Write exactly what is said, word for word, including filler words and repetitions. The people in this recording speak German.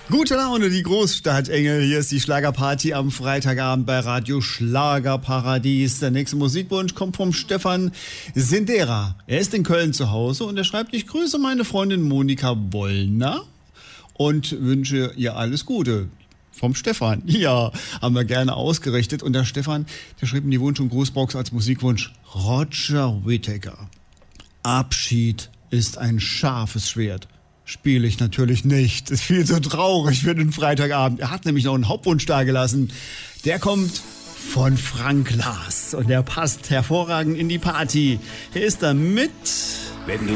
Gute Laune, die Großstadtengel. Hier ist die Schlagerparty am Freitagabend bei Radio Schlagerparadies. Der nächste Musikwunsch kommt vom Stefan Sindera. Er ist in Köln zu Hause und er schreibt, ich grüße meine Freundin Monika Wollner und wünsche ihr alles Gute. Vom Stefan. Ja, haben wir gerne ausgerichtet. Und der Stefan, der schrieb in die Wunsch- und Grußbox als Musikwunsch Roger Whittaker. Abschied ist ein scharfes Schwert. Spiele ich natürlich nicht. Ist viel zu traurig für den Freitagabend. Er hat nämlich noch einen Hauptwunsch dagelassen. Der kommt von Frank Lars. Und der passt hervorragend in die Party. Hier ist er mit... Wenn du